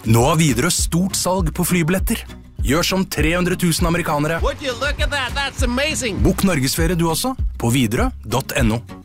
Nå har Widerøe stort salg på flybilletter. Gjør som 300 000 amerikanere. Would you look at that? That's amazing. Bokk Norgesferie du også, på widerøe.no.